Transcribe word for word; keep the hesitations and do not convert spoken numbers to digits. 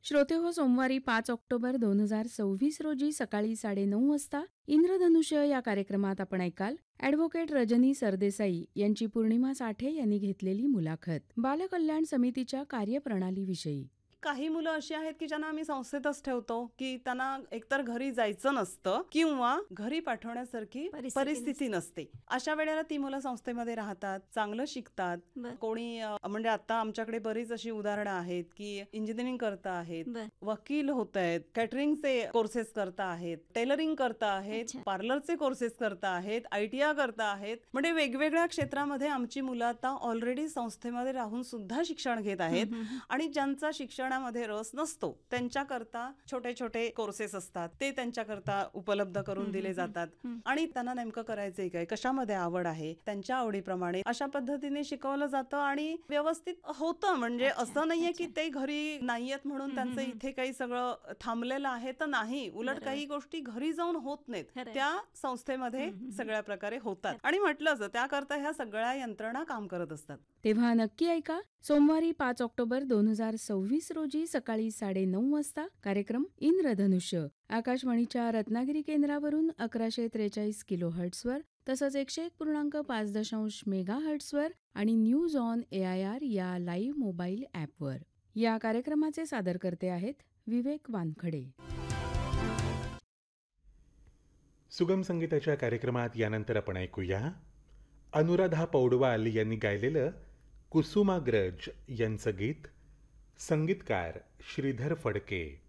श्रोतेहो, सोमवारी पाच ऑक्टोबर दोन हजार सव्वीस रोजी सकाळी साडेनऊ वाजता इंद्रधनुष्य या कार्यक्रमात आपण ऐकाल ॲडव्होकेट रजनी सरदेसाई यांची पौर्णिमा साठे यांनी घेतलेली मुलाखत बालकल्याण समितीच्या कार्यप्रणालीविषयी. काही मुलं अशी आहेत की ज्यांना आम्ही संस्थेतच ठेवतो की त्यांना एकतर घरी जायचं नसतं किंवा घरी पाठवण्यासारखी परिस्थिती परिस्थिती नसते. अशा वेळेला ती मुलं संस्थेमध्ये राहतात, चांगलं शिकतात. बर. कोणी अ, म्हणजे आता आमच्याकडे बरीच अशी उदाहरणं आहेत की इंजिनिअरिंग करता आहेत, बर. वकील होत आहेत, कॅटरिंगचे कोर्सेस करता आहेत, टेलरिंग करता आहेत, अच्छा. पार्लरचे कोर्सेस करता आहेत, आयटीआय करता आहेत. म्हणजे वेगवेगळ्या क्षेत्रामध्ये आमची मुलं आता ऑलरेडी संस्थेमध्ये राहून सुद्धा शिक्षण घेत आहेत. आणि ज्यांचा शिक्षणामध्ये रस नसतो त्यांच्याकरता छोटे छोटे कोर्सेस असतात, ते त्यांच्याकरता उपलब्ध करून दिले जातात. आणि त्यांना नेमकं करायचंय काय, कशामध्ये आवड आहे, त्यांच्या आवडीप्रमाणे अशा पद्धतीने शिकवलं जातं आणि व्यवस्थित होतं. म्हणजे असं नाहीये की ते घरी नाहीयेत म्हणून त्यांचं इथे काही सगळं थांबलेलं आहे, तर नाही. उलट काही गोष्टी घरी जाऊन होत नाहीत, खरंय. त्या संस्थेमध्ये सगळ्या प्रकारे होतात. आणि म्हटलं असं त्याकरता ह्या सगळ्या यंत्रणा काम करत असतात. तेव्हा नक्की ऐका सोमवारी पाच ऑक्टोबर दोन हजार सव्वीस रोजी सकाळी साडेनऊ वाजता कार्यक्रम इंद्रधनुष्य आकाशवाणीच्या रत्नागिरी केंद्रावरून अकराशे त्रेचाळीस किलो हर्ट्सवर तसंच एकशे एक पूर्णांक पाच दशांश मेगा हर्ट्सवर आणि news on A I R या लाईव्ह मोबाईल ॲपवर. या कार्यक्रमाचे सादरकर्ते आहेत विवेक वानखडे. सुगम संगीताच्या कार्यक्रमात यानंतर आपण ऐकूया अनुराधा पौडवाल यांनी गायलेलं कुसुमाग्रज यांचं गीत. संगीतकार श्रीधर फडके.